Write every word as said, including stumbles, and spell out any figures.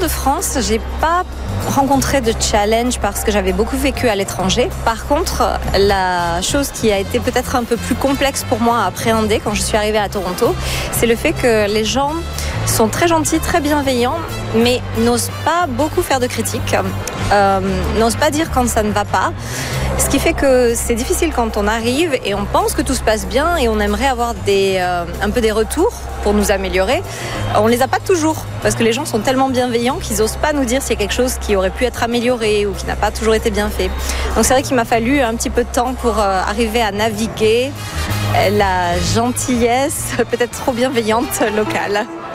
de France, j'ai pas rencontré de challenge parce que j'avais beaucoup vécu à l'étranger. Par contre, la chose qui a été peut-être un peu plus complexe pour moi à appréhender quand je suis arrivée à Toronto, c'est le fait que les gens sont très gentils, très bienveillants, mais n'osent pas beaucoup faire de critiques, euh, n'osent pas dire quand ça ne va pas. Ce qui fait que c'est difficile quand on arrive et on pense que tout se passe bien et on aimerait avoir des, euh, un peu des retours pour nous améliorer. On ne les a pas toujours parce que les gens sont tellement bienveillants qu'ils n'osent pas nous dire s'il y a quelque chose qui aurait pu être amélioré ou qui n'a pas toujours été bien fait. Donc c'est vrai qu'il m'a fallu un petit peu de temps pour euh, arriver à naviguer la gentillesse peut-être trop bienveillante locale.